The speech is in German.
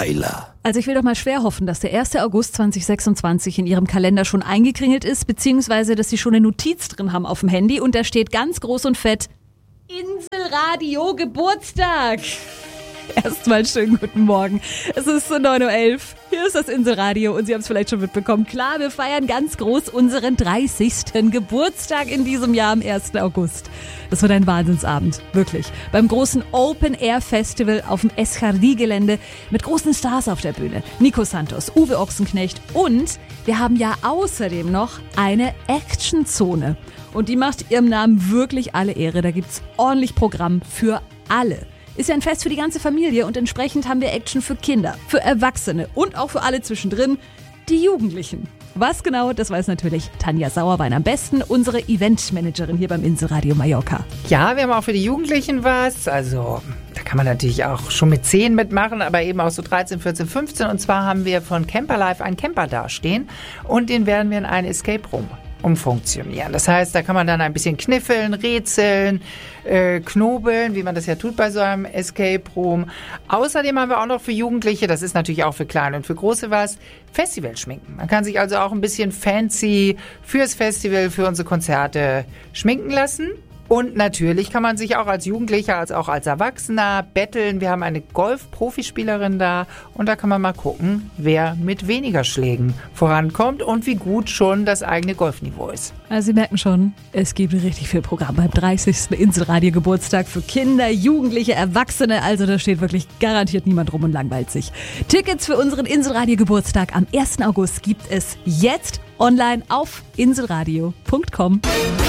Weiler. Also ich will doch mal schwer hoffen, dass der 1. August 2026 in Ihrem Kalender schon eingekringelt ist, beziehungsweise dass Sie schon eine Notiz drin haben auf dem Handy und da steht ganz groß und fett Inselradio Geburtstag. Erstmal schönen guten Morgen. Es ist 9:11 Uhr. Hier ist das Inselradio und Sie haben es vielleicht schon mitbekommen. Klar, wir feiern ganz groß unseren 30. Geburtstag in diesem Jahr am 1. August. Das wird ein Wahnsinnsabend, wirklich. Beim großen Open-Air-Festival auf dem Escardí-Gelände mit großen Stars auf der Bühne. Nico Santos, Uwe Ochsenknecht und wir haben ja außerdem noch eine Action-Zone. Und die macht ihrem Namen wirklich alle Ehre. Da gibt's ordentlich Programm für alle. Ist ja ein Fest für die ganze Familie und entsprechend haben wir Action für Kinder, für Erwachsene und auch für alle zwischendrin, die Jugendlichen. Was genau, das weiß natürlich Tanja Sauerwein am besten, unsere Eventmanagerin hier beim Inselradio Mallorca. Ja, wir haben auch für die Jugendlichen was, also da kann man natürlich auch schon mit 10 mitmachen, aber eben auch so 13, 14, 15 und zwar haben wir von Camperlife einen Camper dastehen und den werden wir in einen Escape Room umfunktionieren. Das heißt, da kann man dann ein bisschen kniffeln, rätseln, knobeln, wie man das ja tut bei so einem Escape Room. Außerdem haben wir auch noch für Jugendliche, das ist natürlich auch für Kleine und für Große was, Festival schminken. Man kann sich also auch ein bisschen fancy fürs Festival, für unsere Konzerte schminken lassen. Und natürlich kann man sich auch als Jugendlicher, als auch als Erwachsener betteln. Wir haben eine Golf-Profispielerin da und da kann man mal gucken, wer mit weniger Schlägen vorankommt und wie gut schon das eigene Golfniveau ist. Also Sie merken schon, es gibt richtig viel Programm beim 30. Inselradio-Geburtstag für Kinder, Jugendliche, Erwachsene. Also da steht wirklich garantiert niemand rum und langweilt sich. Tickets für unseren Inselradio-Geburtstag am 1. August gibt es jetzt online auf inselradio.com.